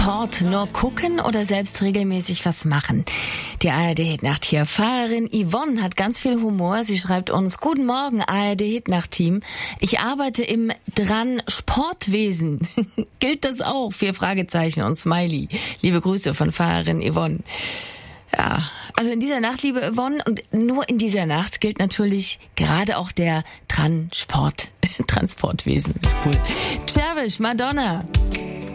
Sport nur gucken oder selbst regelmäßig was machen? Die ARD-Hitnacht hier. Fahrerin Yvonne hat ganz viel Humor. Sie schreibt uns: Guten Morgen, ARD-Hitnacht-Team. Ich arbeite im Sportwesen. Gilt das auch? 4 Fragezeichen und Smiley. Liebe Grüße von Fahrerin Yvonne. Ja, also in dieser Nacht, liebe Yvonne, und nur in dieser Nacht gilt natürlich gerade auch der Transportwesen. Ist cool. Cherish, Madonna.